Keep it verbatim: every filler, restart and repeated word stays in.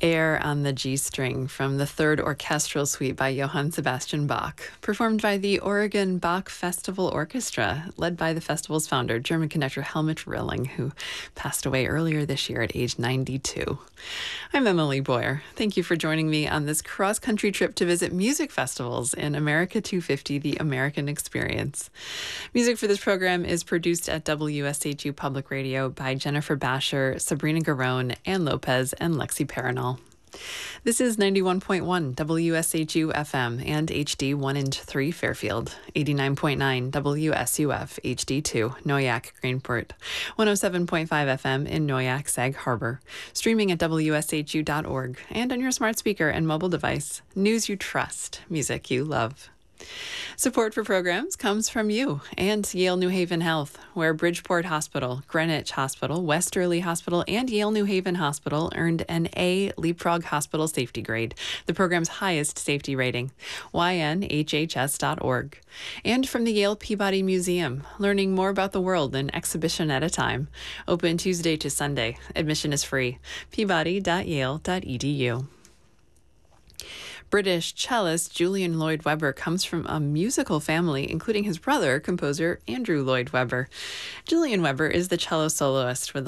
Air on the G String from the Third Orchestral Suite by Johann Sebastian Bach, performed by the Oregon Bach Festival Orchestra, led by the festival's founder, German conductor Helmut Rilling, who passed away earlier this year at age ninety-two. I'm Emily Boyer. Thank you for joining me on this cross-country trip to visit music festivals in America two fifty, The American Experience. Music for this program is produced at W S H U Public Radio by Jennifer Basher, Sabrina Garone, Ann Lopez, and Lexi Paranol. This is ninety-one point one W S H U F M and H D one and three Fairfield, eighty-nine point nine W S U F H D two Noyak Greenport, one oh seven point five F M in Noyak Sag Harbor, streaming at W S H U dot org and on your smart speaker and mobile device. News you trust, music you love. Support for programs comes from you and Yale New Haven Health, where Bridgeport Hospital, Greenwich Hospital, Westerly Hospital, and Yale New Haven Hospital earned an A Leapfrog Hospital Safety Grade, the program's highest safety rating, Y N H H S dot org. And from the Yale Peabody Museum, learning more about the world an exhibition at a time. Open Tuesday to Sunday. Admission is free. peabody dot yale dot e d u. British cellist Julian Lloyd Webber comes from a musical family, including his brother, composer Andrew Lloyd Webber. Julian Webber is the cello soloist with